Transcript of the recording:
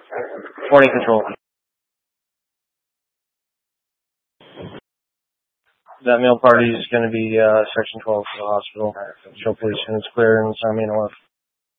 Morning control. That male party is going to be section 12 for the hospital. Show police units clear and sign me an OF.